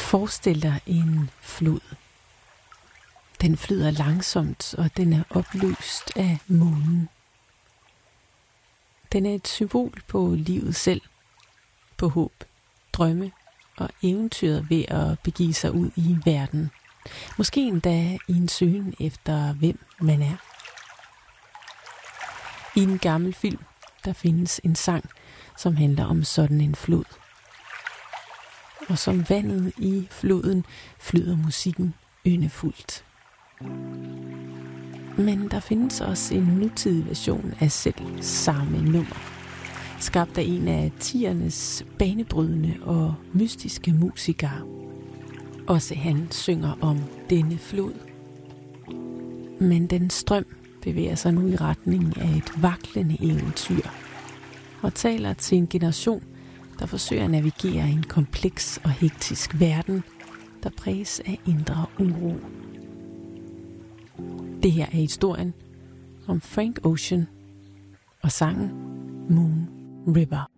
Forestil dig en flod. Den flyder langsomt, og den er opløst af månen. Den er et symbol på livet selv, på håb, drømme og eventyret ved at begive sig ud i verden. Måske endda i en søgen efter, hvem man er. I en gammel film, der findes en sang, som handler om sådan en flod. Og som vandet i floden flyder musikken yndefuldt. Men der findes også en nutidig version af selv samme nummer, skabt af en af 10'ernes banebrydende og mystiske musikere. Også han synger om denne flod. Men den strøm bevæger sig nu i retning af et vaklende eventyr og taler til en generation, der forsøger at navigere i en kompleks og hektisk verden, der præges af indre uro. Det her er historien om Frank Ocean og sangen Moon River.